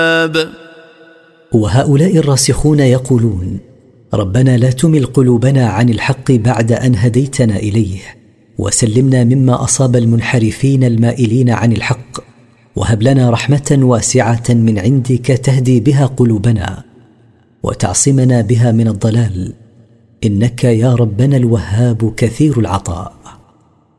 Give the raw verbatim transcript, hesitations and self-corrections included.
وهؤلاء الراسخون يقولون: ربنا لا تمل قلوبنا عن الحق بعد أن هديتنا إليه، وسلمنا مما أصاب المنحرفين المائلين عن الحق، وهب لنا رحمة واسعة من عندك تهدي بها قلوبنا وتعصمنا بها من الضلال، إنك يا ربنا الوهاب كثير العطاء.